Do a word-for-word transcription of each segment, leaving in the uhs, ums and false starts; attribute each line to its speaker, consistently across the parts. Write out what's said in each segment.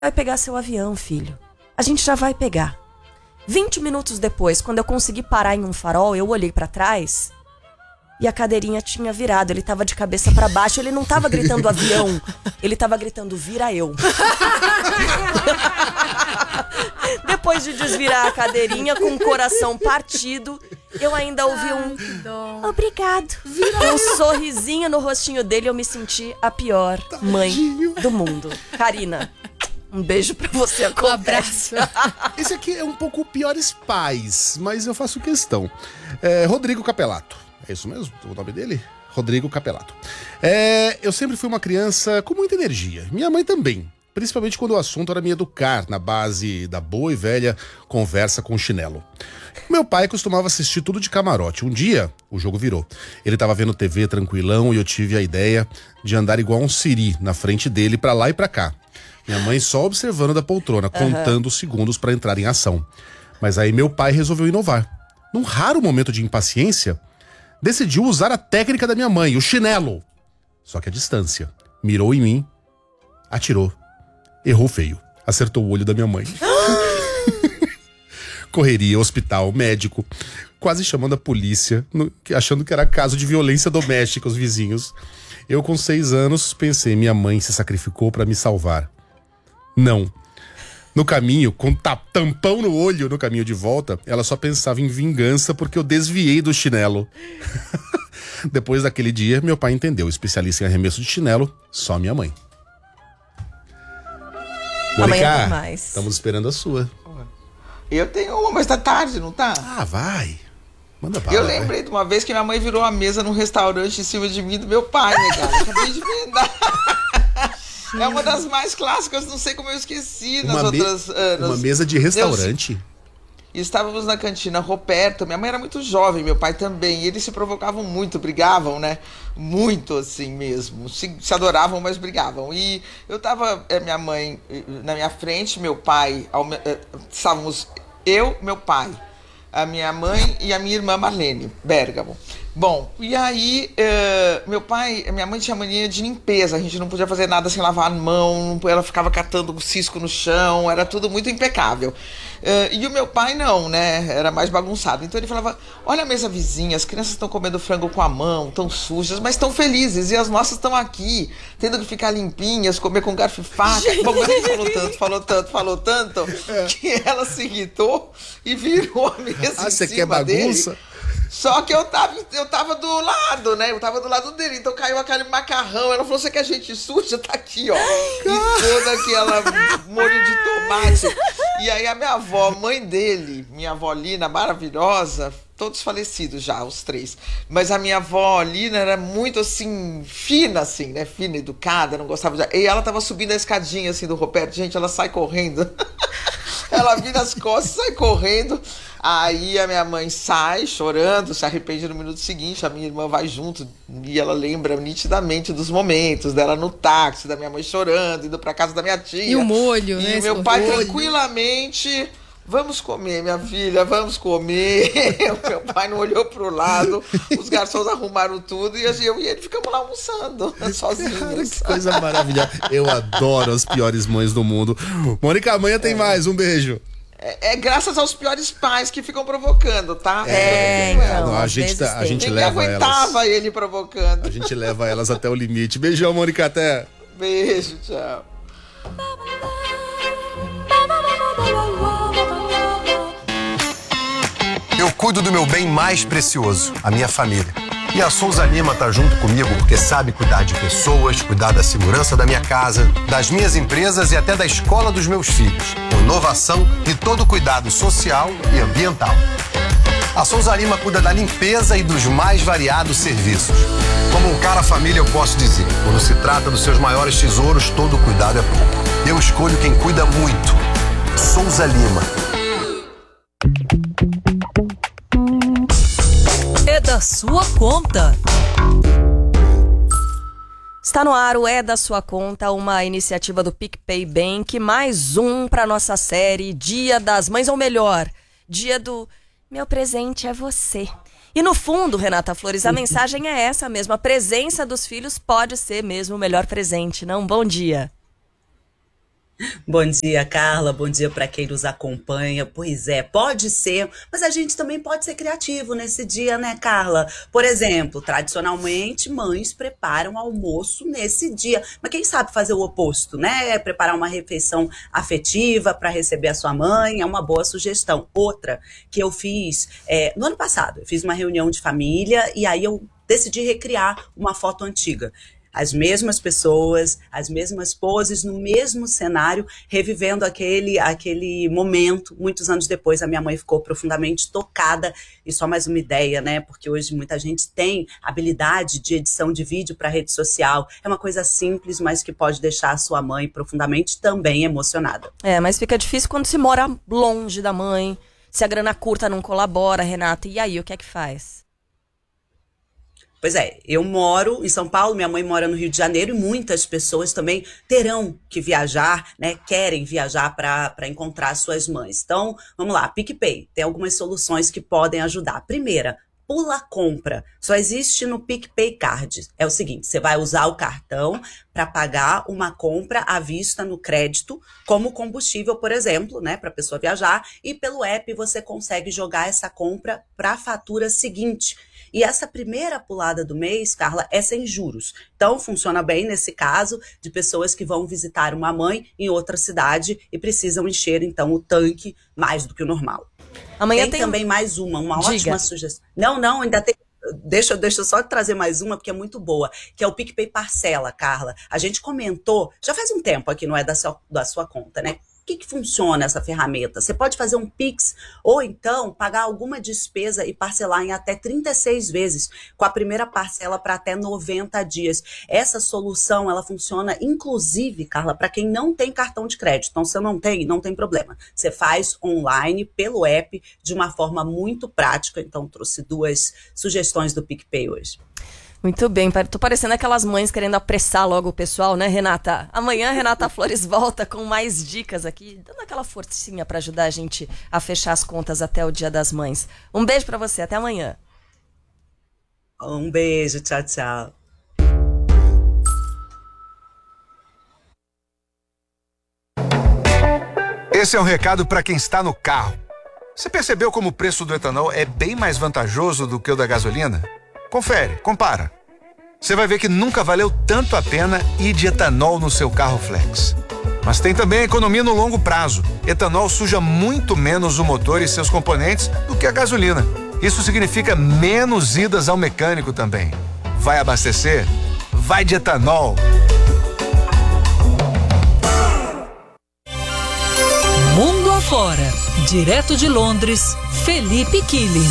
Speaker 1: vai pegar seu avião, filho. A gente já vai pegar. vinte minutos depois, quando eu consegui parar em um farol, eu olhei pra trás e a cadeirinha tinha virado. Ele tava de cabeça pra baixo, ele não tava gritando avião, ele tava gritando vira eu. Depois de desvirar a cadeirinha com o coração partido, eu ainda ouvi um obrigado. Um sorrisinho no rostinho dele, eu me senti a pior mãe do mundo. Karina, um beijo pra você.
Speaker 2: Um abraço.
Speaker 3: Esse aqui é um pouco Piores Pais, mas eu faço questão. É, Rodrigo Capelato. É isso mesmo? O nome dele? Rodrigo Capelato. É, eu sempre fui uma criança com muita energia. Minha mãe também. Principalmente quando o assunto era me educar, na base da boa e velha conversa com chinelo. Meu pai costumava assistir tudo de camarote. Um dia, o jogo virou. Ele tava vendo T V tranquilão e eu tive a ideia de andar igual um siri na frente dele pra lá e pra cá. Minha mãe só observando da poltrona, uhum. contando os segundos pra entrar em ação. Mas aí meu pai resolveu inovar. Num raro momento de impaciência, decidiu usar a técnica da minha mãe, o chinelo. Só que a distância. Mirou em mim, atirou. Errou feio. Acertou o olho da minha mãe. Correria, hospital, médico. Quase chamando a polícia, no, achando que era caso de violência doméstica, os vizinhos. Eu, com seis anos, pensei, minha mãe se sacrificou pra me salvar. Não. No caminho, com tampão no olho no caminho de volta, ela só pensava em vingança porque eu desviei do chinelo. Depois daquele dia, meu pai entendeu. Especialista em arremesso de chinelo, só minha mãe. Mônica,
Speaker 1: mais.
Speaker 3: Estamos esperando a sua.
Speaker 4: Eu tenho uma, mas tá tarde, não tá?
Speaker 3: Ah, vai. Manda bala.
Speaker 4: Eu lembrei vai. de uma vez que minha mãe virou a mesa num restaurante em cima de mim do meu pai, né, cara? Acabei de vendar. É uma das mais clássicas, não sei como eu esqueci nas
Speaker 3: uma
Speaker 4: outras
Speaker 3: me...
Speaker 4: anos.
Speaker 3: Uma mesa de restaurante?
Speaker 4: E estávamos na cantina Roberto, minha mãe era muito jovem, meu pai também, e eles se provocavam muito, brigavam, né? Muito assim mesmo, se, se adoravam, mas brigavam. E eu tava, é, minha mãe na minha frente, meu pai, ao, é, estávamos eu, meu pai, a minha mãe e a minha irmã Marlene Bergamo. Bom, e aí, uh, meu pai, minha mãe tinha mania de limpeza, a gente não podia fazer nada sem lavar a mão, ela ficava catando o cisco no chão, era tudo muito impecável. Uh, e o meu pai não, né, era mais bagunçado. Então ele falava, olha a mesa vizinha, as crianças estão comendo frango com a mão, estão sujas, mas estão felizes, e as nossas estão aqui, tendo que ficar limpinhas, comer com garfo e faca. Bom, ele falou tanto, falou tanto, falou tanto, é. que ela se irritou e virou a mesa
Speaker 3: ah,
Speaker 4: em
Speaker 3: você
Speaker 4: cima
Speaker 3: quer bagunça?
Speaker 4: Dele. Só que eu tava, eu tava do lado, né? Eu tava do lado dele. Então caiu aquele macarrão. Ela falou, você quer gente suja? Tá aqui, ó. E toda aquela molho de tomate. E aí a minha avó, mãe dele, minha avó Lina, maravilhosa, todos falecidos já, os três. Mas a minha avó Lina era muito, assim, fina, assim, né? Fina, educada, não gostava de... E ela tava subindo a escadinha, assim, do Roberto. Gente, ela sai correndo. Ela vira as costas, sai correndo. Aí a minha mãe sai chorando, se arrepende no minuto seguinte, a minha irmã vai junto e ela lembra nitidamente dos momentos dela no táxi, da minha mãe chorando, indo pra casa da minha tia.
Speaker 2: E o molho,
Speaker 4: e
Speaker 2: né?
Speaker 4: E meu pai molho. tranquilamente, vamos comer, minha filha, vamos comer. O meu pai não olhou pro lado, os garçons arrumaram tudo e eu e ele ficamos lá almoçando, sozinhos.
Speaker 3: Cara, que coisa maravilhosa. Eu adoro as piores mães do mundo. Mônica, amanhã tem é. mais, um beijo.
Speaker 4: É, é graças aos piores pais que ficam provocando, tá?
Speaker 1: É, então,
Speaker 3: não, a gente, tá, a gente
Speaker 4: Ninguém
Speaker 3: leva
Speaker 4: aguentava
Speaker 3: elas,
Speaker 4: ele provocando.
Speaker 3: A gente leva elas até o limite. Beijão, Mônica, até.
Speaker 4: Beijo, tchau.
Speaker 5: Eu cuido do meu bem mais precioso, a minha família. E a Souza Lima tá junto comigo porque sabe cuidar de pessoas, cuidar da segurança da minha casa, das minhas empresas e até da escola dos meus filhos. Com inovação e todo cuidado social e ambiental. A Souza Lima cuida da limpeza e dos mais variados serviços. Como um cara família, eu posso dizer, quando se trata dos seus maiores tesouros, todo cuidado é pouco. Eu escolho quem cuida muito. Souza Lima.
Speaker 1: É da sua conta. Está no ar o É da Sua Conta, uma iniciativa do PicPay Bank, mais um para nossa série Dia das Mães, ou melhor, dia do meu presente é você. E no fundo, Renata Flores, a mensagem é essa mesmo, a presença dos filhos pode ser mesmo o melhor presente, não? Bom dia.
Speaker 2: Bom dia, Carla. Bom dia para quem nos acompanha. Pois é, pode ser, mas a gente também pode ser criativo nesse dia, né, Carla? Por exemplo, tradicionalmente, mães preparam almoço nesse dia. Mas quem sabe fazer o oposto, né? Preparar uma refeição afetiva para receber a sua mãe é uma boa sugestão. Outra que eu fiz é, no ano passado, eu fiz uma reunião de família e aí eu decidi recriar uma foto antiga. As mesmas pessoas, as mesmas poses, no mesmo cenário, revivendo aquele, aquele momento. Muitos anos depois, a minha mãe ficou profundamente tocada. E só mais uma ideia, né? Porque hoje muita gente tem habilidade de edição de vídeo para rede social. É uma coisa simples, mas que pode deixar a sua mãe profundamente também emocionada.
Speaker 1: É, mas fica difícil quando se mora longe da mãe, se a grana curta não colabora, Renata. E aí, o que é que faz?
Speaker 2: Pois é, eu moro em São Paulo, minha mãe mora no Rio de Janeiro e muitas pessoas também terão que viajar, né? Querem viajar para encontrar suas mães. Então, vamos lá, PicPay, tem algumas soluções que podem ajudar. Primeira, Pula Compra, só existe no PicPay Card. É o seguinte, você vai usar o cartão para pagar uma compra à vista no crédito, como combustível, por exemplo, né, para a pessoa viajar, e pelo app você consegue jogar essa compra para a fatura seguinte. E essa primeira pulada do mês, Carla, é sem juros. Então, funciona bem nesse caso de pessoas que vão visitar uma mãe em outra cidade e precisam encher, então, o tanque mais do que o normal.
Speaker 1: Amanhã
Speaker 2: tem,
Speaker 1: tem
Speaker 2: também mais uma, uma
Speaker 1: Diga.
Speaker 2: ótima sugestão. Não, não, ainda tem... Deixa, deixa eu só trazer mais uma, porque é muito boa, que é o PicPay Parcela, Carla. A gente comentou, já faz um tempo aqui, não é da sua, da sua conta, né? O que, que funciona essa ferramenta? Você pode fazer um Pix ou então pagar alguma despesa e parcelar em até trinta e seis vezes, com a primeira parcela para até noventa dias. Essa solução, ela funciona inclusive, Carla, para quem não tem cartão de crédito. Então, se não tem, não tem problema. Você faz online, pelo app, de uma forma muito prática. Então, trouxe duas sugestões do PicPay hoje.
Speaker 1: Muito bem, tô parecendo aquelas mães querendo apressar logo o pessoal, né, Renata? Amanhã, Renata Flores volta com mais dicas aqui, dando aquela forcinha para ajudar a gente a fechar as contas até o Dia das Mães. Um beijo para você, até amanhã.
Speaker 2: Um beijo, tchau, tchau.
Speaker 6: Esse é um recado para quem está no carro. Você percebeu como o preço do etanol é bem mais vantajoso do que o da gasolina? Confere, compara. Você vai ver que nunca valeu tanto a pena ir de etanol no seu carro flex. Mas tem também a economia no longo prazo. Etanol suja muito menos o motor e seus componentes do que a gasolina. Isso significa menos idas ao mecânico também. Vai abastecer? Vai de etanol.
Speaker 7: Mundo afora. Direto de Londres, Felipe Killing.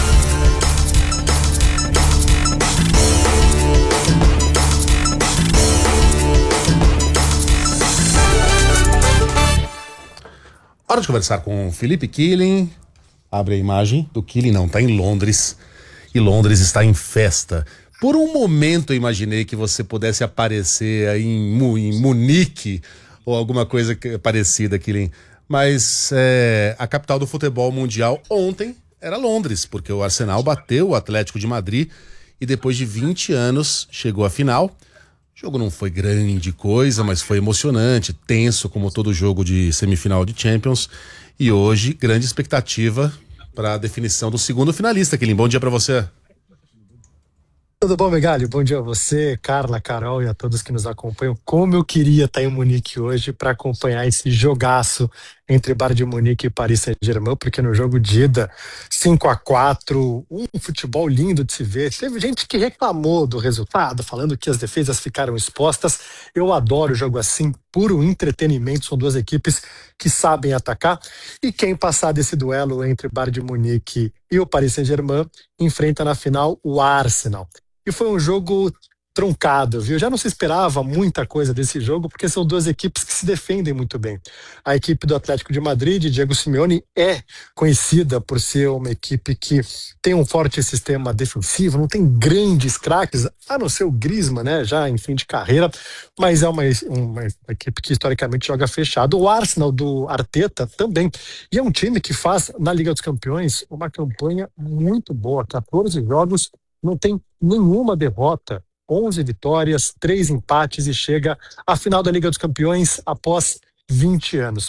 Speaker 3: Hora de conversar com o Felipe Killing. Abre a imagem do Killing, não, tá em Londres. E Londres está em festa. Por um momento eu imaginei que você pudesse aparecer aí em, Mu- em Munique ou alguma coisa que- parecida, Killing. Mas é, a capital do futebol mundial ontem era Londres, porque o Arsenal bateu o Atlético de Madrid e depois de vinte anos chegou à final. O jogo não foi grande coisa, mas foi emocionante, tenso, como todo jogo de semifinal de Champions. E hoje, grande expectativa para a definição do segundo finalista. Killing, bom dia para você.
Speaker 8: Tudo bom, Megali? Bom dia a você, Carla, Carol e a todos que nos acompanham. Como eu queria estar em Munique hoje para acompanhar esse jogaço entre Bayern de Munique e Paris Saint-Germain, porque no jogo de ida, cinco a quatro, um futebol lindo de se ver. Teve gente que reclamou do resultado, falando que as defesas ficaram expostas. Eu adoro jogo assim, puro entretenimento. São duas equipes que sabem atacar. E quem passar desse duelo entre Bayern de Munique e o Paris Saint-Germain enfrenta na final o Arsenal. E foi um jogo truncado, viu? Já não se esperava muita coisa desse jogo, porque são duas equipes que se defendem muito bem. A equipe do Atlético de Madrid, de Diego Simeone, é conhecida por ser uma equipe que tem um forte sistema defensivo, não tem grandes craques, a não ser o Griezmann, né? Já em fim de carreira, mas é uma, uma equipe que historicamente joga fechado. O Arsenal do Arteta também. E é um time que faz, na Liga dos Campeões, uma campanha muito boa. quatorze jogos, não tem nenhuma derrota. onze vitórias, três empates e chega à final da Liga dos Campeões após vinte anos.